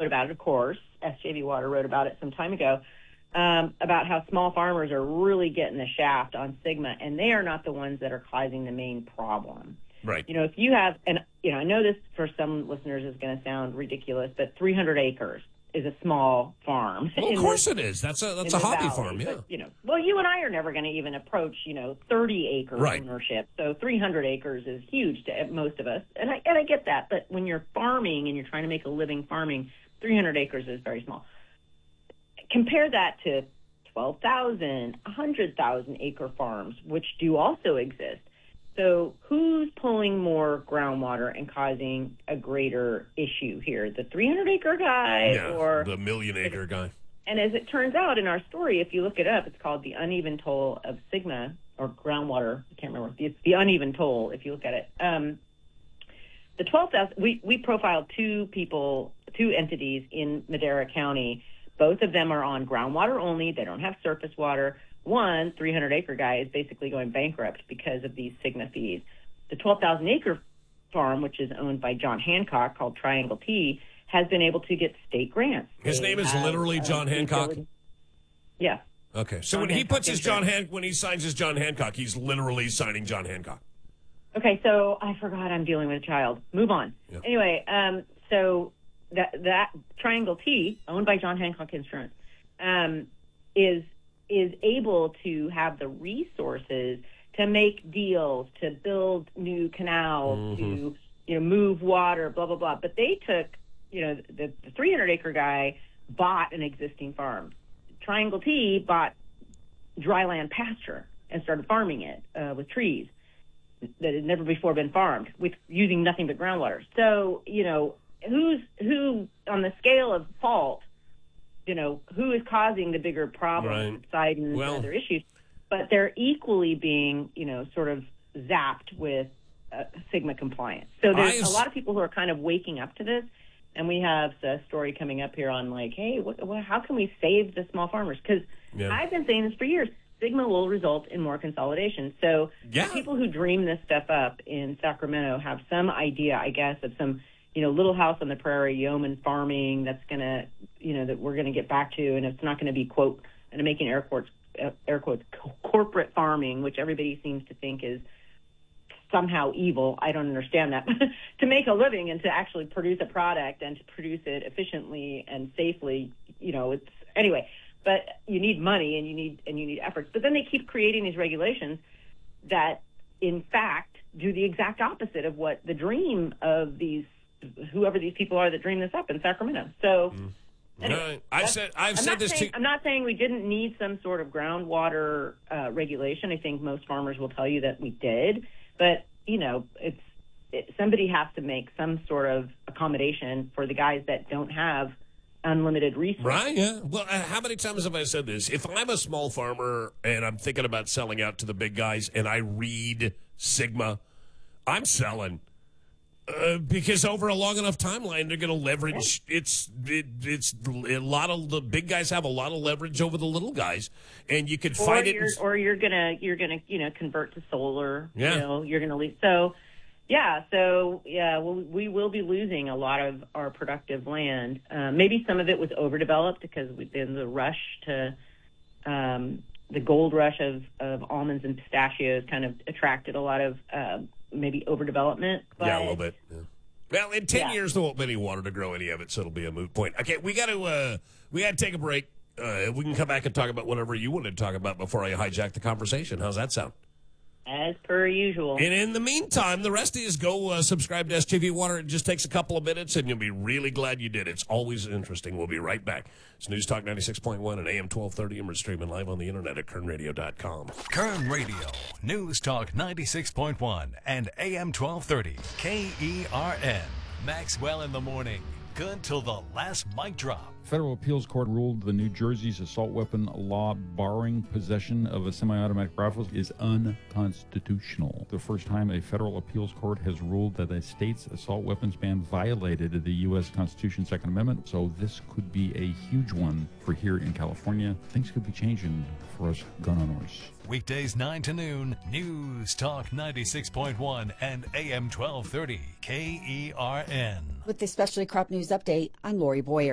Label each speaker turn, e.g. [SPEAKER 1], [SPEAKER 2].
[SPEAKER 1] wrote about it, of course. SJV Water wrote about it some time ago, about how small farmers are really getting the shaft on Sigma, and they are not the ones that are causing the main problem.
[SPEAKER 2] Right.
[SPEAKER 1] If you have, and I know this for some listeners is going to sound ridiculous, but 300 acres is a small farm.
[SPEAKER 2] Well, of course it is. That's a hobby farm, yeah.
[SPEAKER 1] But, well, you and I are never going to even approach, 30-acre
[SPEAKER 2] right.
[SPEAKER 1] ownership. So 300 acres is huge to most of us, and I get that. But when you're farming and you're trying to make a living farming, 300 acres is very small. Compare that to 12,000, 100,000 acre farms, which do also exist. So who's pulling more groundwater and causing a greater issue here? The 300-acre guy or
[SPEAKER 2] the million-acre guy?
[SPEAKER 1] And as it turns out in our story, if you look it up, it's called The Uneven Toll of Sigma, or groundwater. I can't remember. It's The Uneven Toll, if you look at it. The 12,000, we profiled two entities in Madera County. Both of them are on groundwater only. They don't have surface water. One 300-acre guy is basically going bankrupt because of these Sigma fees. The 12,000-acre farm, which is owned by John Hancock, called Triangle T, has been able to get state grants.
[SPEAKER 2] His name is literally John Hancock?
[SPEAKER 1] Yeah.
[SPEAKER 2] Okay. So when he puts his when he signs his John Hancock, he's literally signing John Hancock.
[SPEAKER 1] Okay, so I forgot I'm dealing with a child. Move on. Yeah. Anyway, so that Triangle T, owned by John Hancock Insurance, is able to have the resources to make deals, to build new canals, to move water, blah, blah, blah. But they took, the 300-acre guy bought an existing farm. Triangle T bought dry land pasture and started farming it with trees that had never before been farmed, with using nothing but groundwater. So, who on the scale of fault, who is causing the bigger problem, right. and other issues, but they're equally being, sort of zapped with Sigma compliance. So there's a lot of people who are kind of waking up to this, and we have a story coming up here on hey, how can we save the small farmers? Because I've been saying this for years. Sigma will result in more consolidation. So the people who dream this stuff up in Sacramento have some idea, I guess, of some little house on the prairie, yeoman farming that's going to, that we're going to get back to, and it's not going to be, quote, and I'm making air quotes, corporate farming, which everybody seems to think is somehow evil. I don't understand that. To make a living and to actually produce a product and to produce it efficiently and safely, it's anyway. But you need money and you need efforts. But then they keep creating these regulations that, in fact, do the exact opposite of what the dream of whoever these people are that dream this up in Sacramento. So, anyway, I'm not saying we didn't need some sort of groundwater regulation. I think most farmers will tell you that we did, but somebody has to make some sort of accommodation for the guys that don't have unlimited resources.
[SPEAKER 2] Right, yeah. Well, how many times have I said this? If I'm a small farmer and I'm thinking about selling out to the big guys and I read Sigma, I'm selling. Because over a long enough timeline, they're going to leverage. It's a lot of the big guys have a lot of leverage over the little guys, and you could fight it.
[SPEAKER 1] Or you're gonna convert to solar.
[SPEAKER 2] Yeah.
[SPEAKER 1] You're gonna leave. So we will be losing a lot of our productive land. Maybe some of it was overdeveloped because in the rush to the gold rush of almonds and pistachios kind of attracted a lot of maybe overdevelopment. But,
[SPEAKER 2] a little bit. Yeah. Well, in 10 years, there won't be any water to grow any of it, so it'll be a moot point. Okay, we got to take a break. We can come back and talk about whatever you wanted to talk about before I hijack the conversation. How's that sound?
[SPEAKER 1] As per usual.
[SPEAKER 2] And in the meantime, the rest of you is go subscribe to SJV Water. It just takes a couple of minutes, and you'll be really glad you did. It's always interesting. We'll be right back. It's News Talk 96.1 and AM 1230, and we're streaming live on the internet at kernradio.com.
[SPEAKER 3] Kern Radio, News Talk 96.1 and AM 1230, KERN. Maxwell in the morning. Good till the last mic drop.
[SPEAKER 4] Federal appeals court ruled the New Jersey's assault weapon law barring possession of a semi-automatic rifle is unconstitutional. The first time a federal appeals court has ruled that a state's assault weapons ban violated the U.S. Constitution's Second Amendment, so this could be a huge one for here in California. Things could be changing for us gun owners.
[SPEAKER 3] Weekdays 9 to noon, News Talk 96.1 and AM 1230, KERN.
[SPEAKER 5] With the Specialty Crop News Update, I'm Lori Boyer.